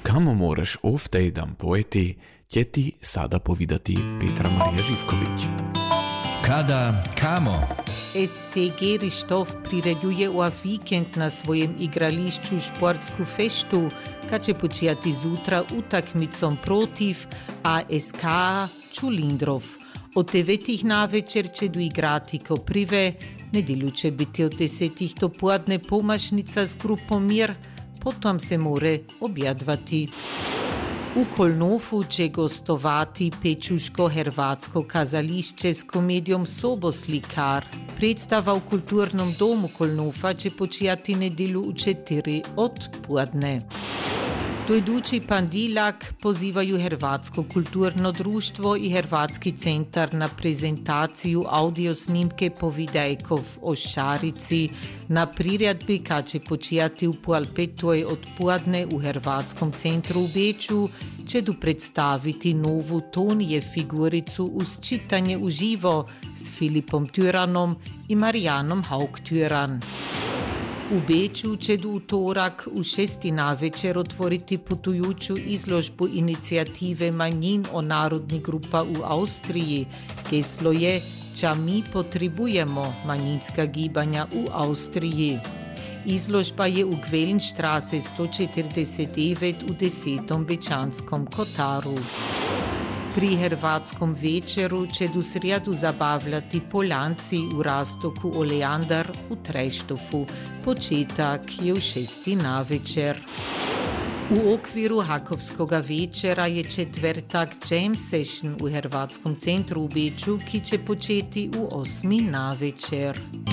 Kamo moraš ovdje dam pojeti, tjeti sada povidati Petra Marija Živković. Kada, kamo? SC Gerištov prireduje u vikend na svojem igrališću športsku feštu, kad će počijati zutra utakmicom protiv ASK Čulindrov. Od 9 navečer će doigrati Koprive, nedjelju će biti od 10 dopoledne pomašnica s grupom Mir, potom se more objadvati. U Kolnovu će gostovati Pečuško-Hrvatsko kazališče s komedijom Soboslikar. Predstava u Kulturnom domu Kolnova će počijati nedjelju u 4 odpoledne. Dojdući pandilak pozivaju Hrvatsko kulturno društvo i Hrvatski centar na prezentaciju audiosnimke Povidajkov o Šarici na priredbi kad će počijati u 4:30 odpoledne u Hrvatskom centru u Beču, će du predstaviti novu Tonije figuricu uz čitanje uživo s Filipom Tyranom i Marijanom Haug-Tyran. U Beču će do utorak u 6 navečer otvoriti putujuću izložbu inicijative manjin o narodnih grupa u Austriji. Geslo je "Ča mi potrebujemo manjinska gibanja u Austriji". Izložba je u Gvellenstraße 149 u 10. Bečanskom kotaru. Pri Hrvatskom večeru će do srijedu zabavljati Poljanci u Rastoku Oleandar u Treštofu. Početak je u 6 navečer. U okviru Hakovskoga večera je četvrtak Jam Session u Hrvatskom centru u Beču, ki će početi u 8 navečer.